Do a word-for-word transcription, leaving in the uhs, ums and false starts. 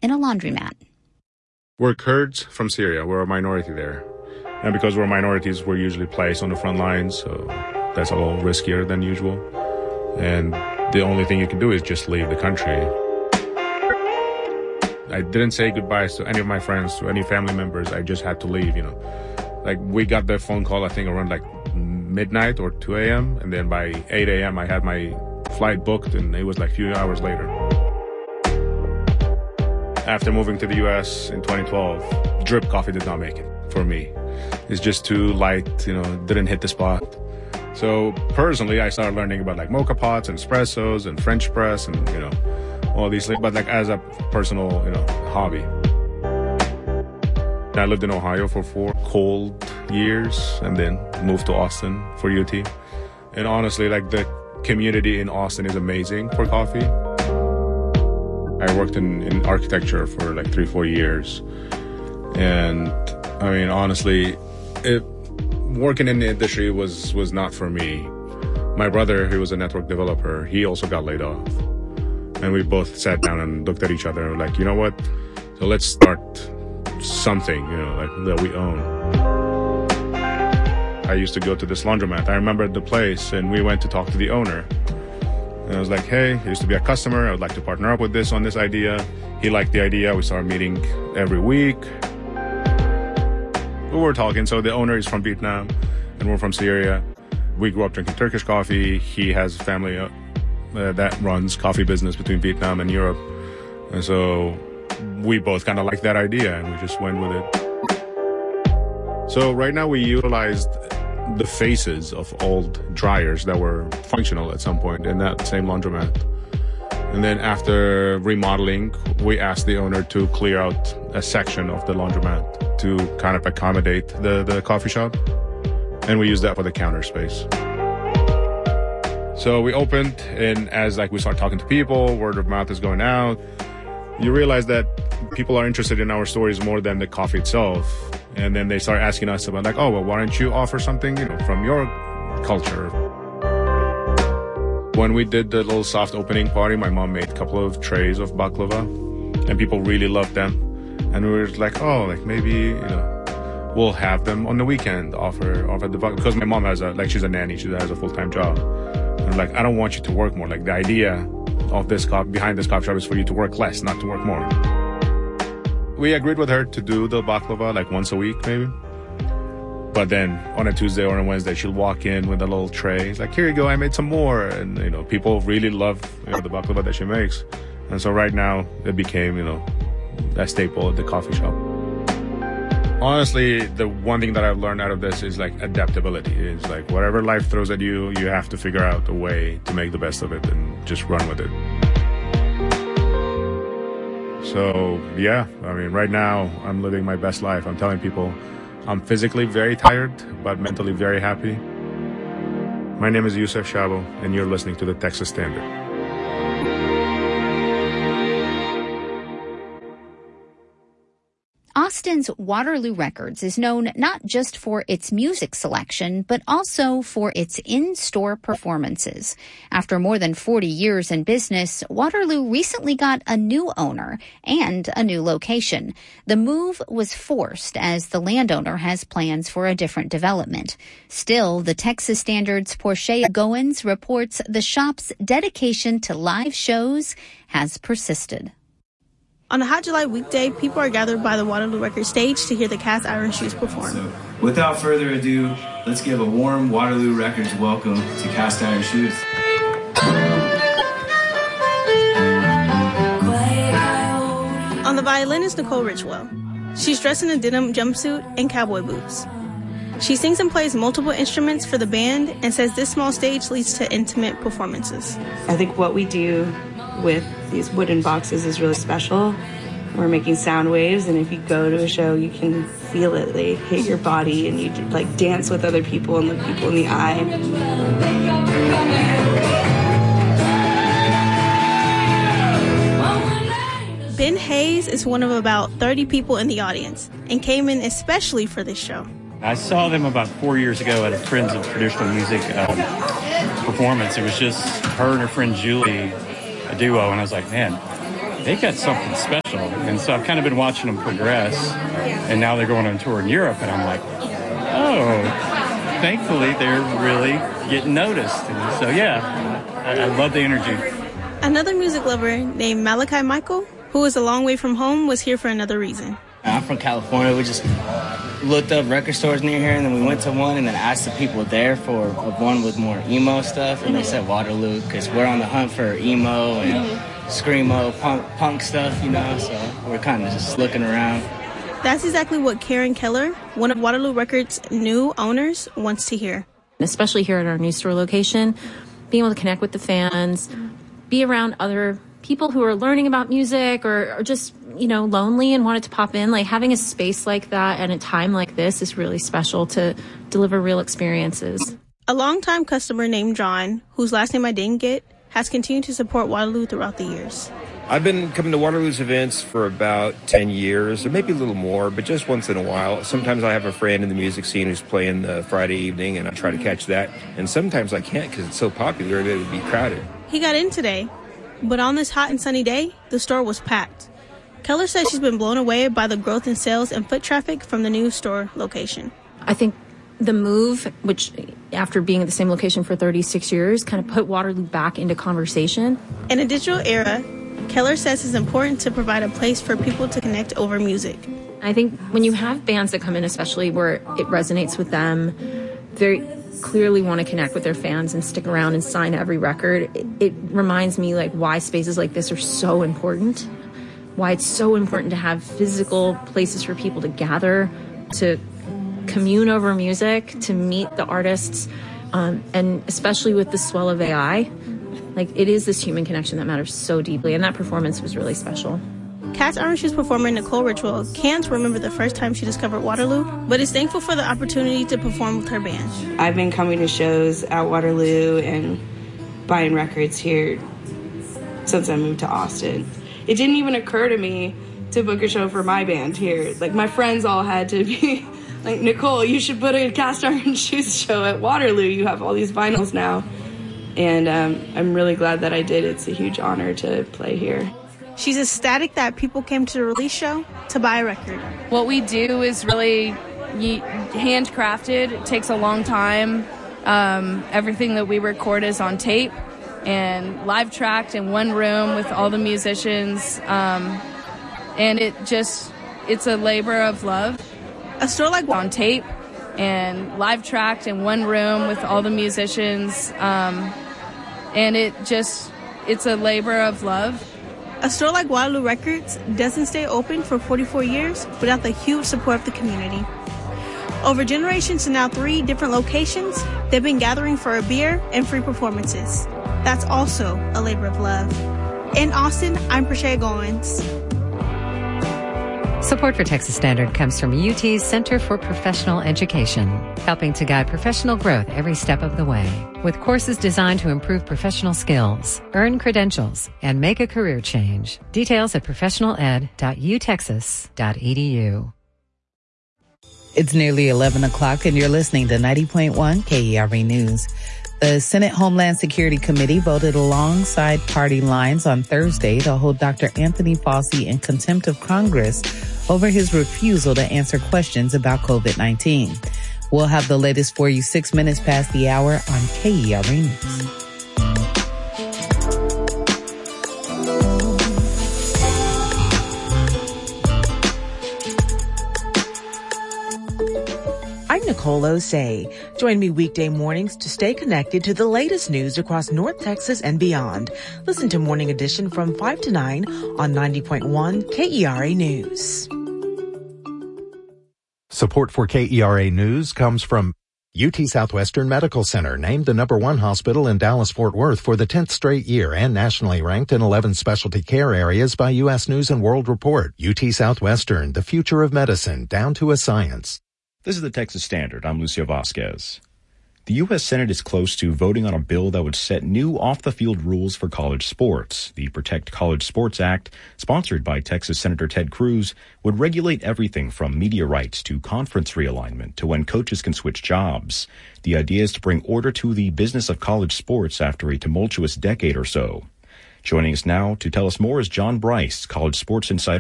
in a laundromat. We're Kurds from Syria. We're a minority there. And because we're minorities, we're usually placed on the front lines, so that's a little riskier than usual. And the only thing you can do is just leave the country. I didn't say goodbyes to any of my friends, to any family members. I just had to leave, you know. Like, we got the phone call, I think, around like midnight or two a.m. And then by eight a.m. I had my flight booked, and it was like a few hours later. After moving to the U S in twenty twelve, drip coffee did not make it for me. It's just too light, you know, didn't hit the spot. So personally, I started learning about like mocha pots and espressos and French press and, you know, all these things, but like as a personal, you know, hobby. I lived in Ohio for four cold years and then moved to Austin for U T. And honestly, like the community in Austin is amazing for coffee. I worked in, in architecture for like three, four years. And I mean, honestly, it, working in the industry was, was not for me. My brother, who was a network developer, he also got laid off. And we both sat down and looked at each other and were like, you know what? So let's start something, you know, like that we own. I used to go to this laundromat. I remember the place, and we went to talk to the owner. And I was like, hey, I used to be a customer. I would like to partner up with this on this idea. He liked the idea. We started meeting every week. We were talking. So the owner is from Vietnam, and we're from Syria. We grew up drinking Turkish coffee. He has a family uh, that runs coffee business between Vietnam and Europe. And so we both kind of liked that idea, and we just went with it. So right now we utilized the faces of old dryers that were functional at some point in that same laundromat. And then after remodeling, we asked the owner to clear out a section of the laundromat to kind of accommodate the, the coffee shop. And we used that for the counter space. So we opened, and as like we start talking to people, word of mouth is going out, you realize that people are interested in our stories more than the coffee itself. And then they start asking us about like, oh, well, why don't you offer something, you know, from your culture? When we did the little soft opening party, my mom made a couple of trays of baklava, and people really loved them. And we were like, oh, like maybe, you know, we'll have them on the weekend, offer, offer the baklava. Because my mom has a, like, she's a nanny, she has a full-time job. And I'm like, I don't want you to work more. Like, the idea of this cop, behind this coffee shop is for you to work less, not to work more. We agreed with her to do the baklava like once a week, maybe. But then on a Tuesday or a Wednesday, she'll walk in with a little tray. It's like, here you go, I made some more. And, you know, people really love, you know, the baklava that she makes. And so right now it became, you know, a staple at the coffee shop. Honestly, the one thing that I've learned out of this is like adaptability. Is like whatever life throws at you, you have to figure out a way to make the best of it and just run with it. So, yeah, I mean, right now I'm living my best life. I'm telling people I'm physically very tired, but mentally very happy. My name is Yusef Shabo, and you're listening to the Texas Standard. Austin's Waterloo Records is known not just for its music selection, but also for its in-store performances. After more than forty years in business, Waterloo recently got a new owner and a new location. The move was forced as the landowner has plans for a different development. Still, the Texas Standard's Portia Goins reports the shop's dedication to live shows has persisted. On a hot July weekday, people are gathered by the Waterloo Records stage to hear the Cast Iron Shoes perform. So, without further ado, let's give a warm Waterloo Records welcome to Cast Iron Shoes. On the violin is Nicole Richwell. She's dressed in a denim jumpsuit and cowboy boots. She sings and plays multiple instruments for the band and says this small stage leads to intimate performances. I think what we do with these wooden boxes is really special. We're making sound waves, and if you go to a show, you can feel it. They hit your body, and you like dance with other people and look people in the eye. Ben Hayes is one of about thirty people in the audience and came in especially for this show. I saw them about four years ago at a Friends of Traditional Music um, performance. It was just her and her friend Julie, a duo, and I was like, man, they got something special. And so I've kind of been watching them progress. And now they're going on tour in Europe. And I'm like, oh, thankfully they're really getting noticed. And so, yeah, I, I love the energy. Another music lover named Malachi Michael, who was a long way from home, was here for another reason. I'm from California. We just looked up record stores near here, and then we went to one and then asked the people there for one with more emo stuff, and they said Waterloo, because we're on the hunt for emo and screamo, punk, punk stuff, you know, so we're kind of just looking around. That's exactly what Karen Keller, one of Waterloo Records' new owners, wants to hear. Especially here at our new store location, being able to connect with the fans, be around other people who are learning about music or, or just, you know, lonely and wanted to pop in. Like, having a space like that at a time like this is really special to deliver real experiences. A longtime customer named John, whose last name I didn't get, has continued to support Waterloo throughout the years. I've been coming to Waterloo's events for about ten years, or maybe a little more, but just once in a while. Sometimes I have a friend in the music scene who's playing the Friday evening, and I try to catch that. And sometimes I can't because it's so popular that it would be crowded. He got in today, but on this hot and sunny day, the store was packed. Keller says she's been blown away by the growth in sales and foot traffic from the new store location. I think the move, which after being at the same location for thirty-six years, kind of put Waterloo back into conversation. In a digital era, Keller says it's important to provide a place for people to connect over music. I think when you have bands that come in, especially where it resonates with them, they clearly want to connect with their fans and stick around and sign every record. It, it reminds me like why spaces like this are so important, why it's so important to have physical places for people to gather, to commune over music, to meet the artists, um, and especially with the swell of A I. Like, it is this human connection that matters so deeply, and that performance was really special. Cats Orange Juice performer Nicole Richwell can't remember the first time she discovered Waterloo, but is thankful for the opportunity to perform with her band. I've been coming to shows at Waterloo and buying records here since I moved to Austin. It didn't even occur to me to book a show for my band here. Like, my friends all had to be like, Nicole, you should put a Cast Orange Juice show at Waterloo. You have all these vinyls now. And um, I'm really glad that I did. It's a huge honor to play here. She's ecstatic that people came to the release show to buy a record. What we do is really handcrafted. It takes a long time. Um, everything that we record is on tape and live tracked in one room with all the musicians. Um, and it just, it's a labor of love. A store like on tape and live tracked in one room with all the musicians. Um, and it just, it's a labor of love. A store like Waterloo Records doesn't stay open for forty-four years without the huge support of the community. Over generations and now three different locations, they've been gathering for a beer and free performances. That's also a labor of love. In Austin, I'm Prisha Goins. Support for Texas Standard comes from U T's Center for Professional Education, helping to guide professional growth every step of the way. With courses designed to improve professional skills, earn credentials, and make a career change. Details at professional ed dot u texas dot e d u. It's nearly eleven o'clock and you're listening to ninety point one K E R E News. The Senate Homeland Security Committee voted alongside party lines on Thursday to hold Doctor Anthony Fauci in contempt of Congress over his refusal to answer questions about COVID nineteen. We'll have the latest for you six minutes past the hour on K E R E News. I'm Nicole Osei. Join me weekday mornings to stay connected to the latest news across North Texas and beyond. Listen to Morning Edition from five to nine on ninety point one K E R A News. Support for K E R A News comes from U T Southwestern Medical Center, named the number one hospital in Dallas-Fort Worth for the tenth straight year and nationally ranked in eleven specialty care areas by U S News and World Report. U T Southwestern, the future of medicine, down to a science. This is the Texas Standard. I'm Lucio Vasquez. The U S Senate is close to voting on a bill that would set new off-the-field rules for college sports. The Protect College Sports Act, sponsored by Texas Senator Ted Cruz, would regulate everything from media rights to conference realignment to when coaches can switch jobs. The idea is to bring order to the business of college sports after a tumultuous decade or so. Joining us now to tell us more is John Bryce, College Sports Insider